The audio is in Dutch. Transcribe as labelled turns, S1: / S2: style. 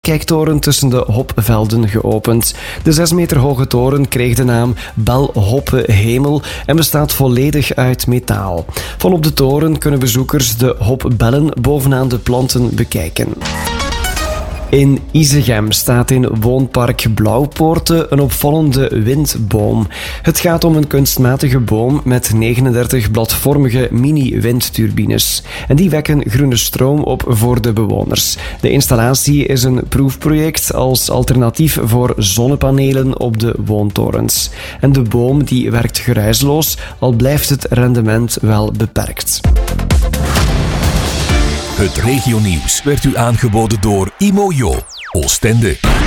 S1: kijktoren tussen de Hopvelden geopend. De 6 meter hoge toren kreeg de naam Bel Hoppe Hemel en bestaat volledig uit metaal. Van op de toren kunnen bezoekers de hopbellen bovenaan de planten bekijken. In Isegem staat in woonpark Blauwpoorten een opvallende windboom. Het gaat om een kunstmatige boom met 39 bladvormige mini-windturbines. En die wekken groene stroom op voor de bewoners. De installatie is een proefproject als alternatief voor zonnepanelen op de woontorens. En de boom die werkt geruisloos, al blijft het rendement wel beperkt.
S2: Het regionieuws werd u aangeboden door Imojo, Oostende.